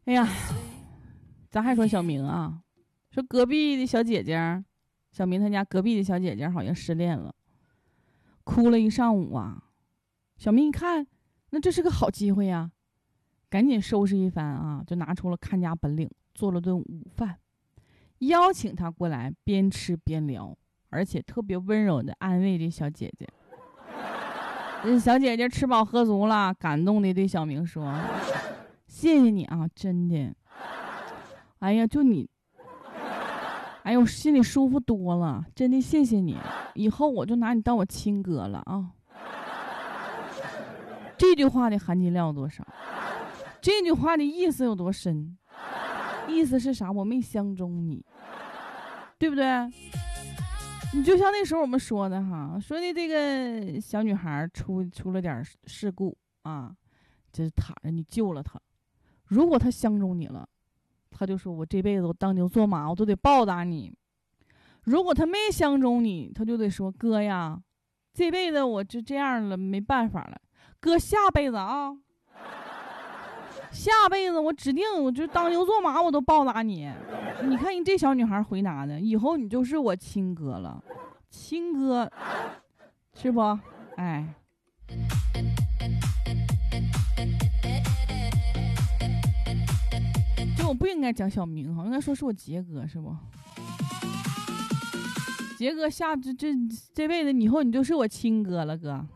哎呀，咱还说小明啊，说隔壁的小姐姐，小明他家隔壁的小姐姐好像失恋了，哭了一上午啊。小明一看，那这是个好机会呀，赶紧收拾一番啊，就拿出了看家本领，做了顿午饭，邀请她过来边吃边聊，而且特别温柔的安慰这小姐姐。小姐姐吃饱喝足了，感动的对小明说：“谢谢你啊，真的。哎呀，就你，哎呦，心里舒服多了，真的谢谢你。以后我就拿你当我亲哥了啊。”这句话的含金量有多少？这句话的意思有多深？意思是啥？我没相中你，对不对？你就像那时候我们说的哈，说的这个小女孩出了点事故啊，就是塔着你救了她。如果她相中你了，她就说我这辈子我当牛做马，我都得报答你。如果她没相中你，她就得说哥呀，这辈子我就这样了，没办法了，哥下辈子啊，下辈子我指定我就当牛做马，我都报答你。你看你这小女孩回答的，以后你就是我亲哥了，亲哥是不？哎，就我不应该讲小明哈，应该说是我杰哥，是不？杰哥这辈子以后你就是我亲哥了，哥。